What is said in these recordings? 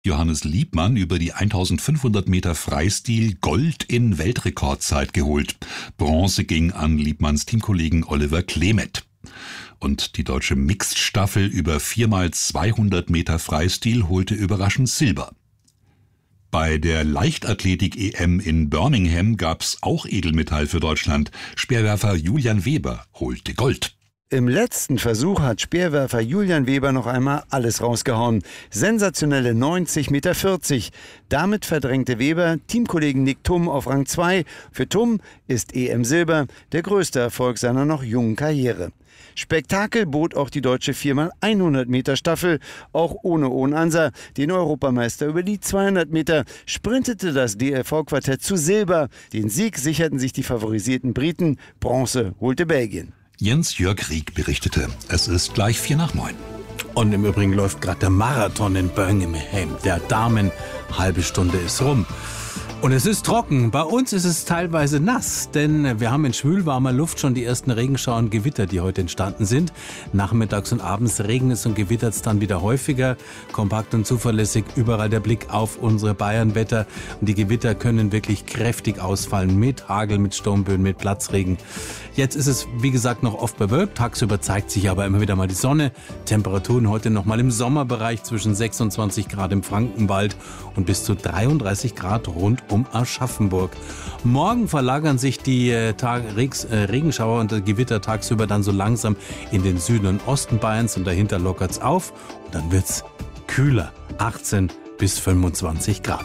Johannes Liebmann über die 1500 Meter Freistil Gold in Weltrekordzeit geholt. Bronze ging an Liebmanns Teamkollegen Oliver Klemet. Und die deutsche Mixed-Staffel über 4x200 Meter Freistil holte überraschend Silber. Bei der Leichtathletik-EM in Birmingham gab's auch Edelmetall für Deutschland. Speerwerfer Julian Weber holte Gold. Im letzten Versuch hat Speerwerfer Julian Weber noch einmal alles rausgehauen. Sensationelle 90,40 Meter. Damit verdrängte Weber Teamkollegen Nick Thum auf Rang 2. Für Thum ist EM-Silber der größte Erfolg seiner noch jungen Karriere. Spektakel bot auch die deutsche 4x100 Meter Staffel. Auch ohne Ansa, den Europameister über die 200 Meter, sprintete das DLV-Quartett zu Silber. Den Sieg sicherten sich die favorisierten Briten. Bronze holte Belgien. Jens-Jörg Rieck berichtete, es ist gleich 8:45. Und im Übrigen läuft gerade der Marathon in Birmingham. Der Damen, halbe Stunde ist rum. Und es ist trocken. Bei uns ist es teilweise nass, denn wir haben in schwülwarmer Luft schon die ersten Regenschauer und Gewitter, die heute entstanden sind. Nachmittags und abends regnet es und gewittert es dann wieder häufiger. Kompakt und zuverlässig überall der Blick auf unsere Bayernwetter. Und die Gewitter können wirklich kräftig ausfallen mit Hagel, mit Sturmböen, mit Platzregen. Jetzt ist es, wie gesagt, noch oft bewölkt. Tagsüber zeigt sich aber immer wieder mal die Sonne. Temperaturen heute noch mal im Sommerbereich zwischen 26 Grad im Frankenwald und bis zu 33 Grad rund um Aschaffenburg. Morgen verlagern sich die Regenschauer und Gewitter tagsüber dann so langsam in den Süden und Osten Bayerns und dahinter lockert's auf. Und dann wird's kühler, 18 bis 25 Grad.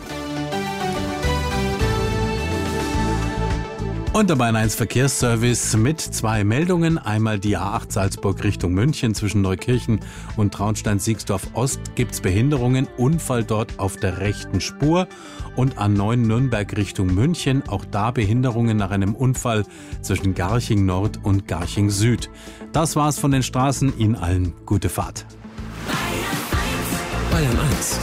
Und der Bayern 1 Verkehrsservice mit 2 Meldungen. Einmal die A8 Salzburg Richtung München zwischen Neukirchen und Traunstein-Siegsdorf Ost gibt's Behinderungen. Unfall dort auf der rechten Spur. Und A9 Nürnberg Richtung München. Auch da Behinderungen nach einem Unfall zwischen Garching Nord und Garching Süd. Das war's von den Straßen. Ihnen allen gute Fahrt. Bayern 1.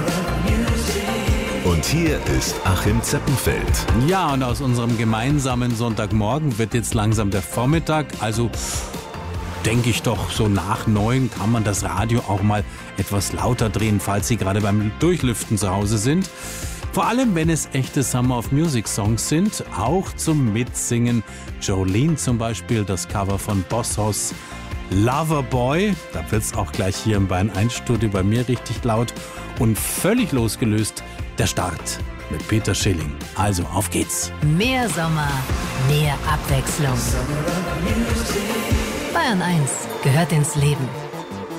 Und hier ist Achim Zeppenfeld. Ja, und aus unserem gemeinsamen Sonntagmorgen wird jetzt langsam der Vormittag. Also denke ich doch, so nach 9 kann man das Radio auch mal etwas lauter drehen, falls Sie gerade beim Durchlüften zu Hause sind. Vor allem, wenn es echte Summer of Music Songs sind, auch zum Mitsingen. Jolene zum Beispiel, das Cover von Boss Hoss. Loverboy, da wird's auch gleich hier im Bayern 1 Studio bei mir richtig laut. Und völlig losgelöst der Start mit Peter Schilling. Also, auf geht's. Mehr Sommer, mehr Abwechslung. Bayern 1 gehört ins Leben.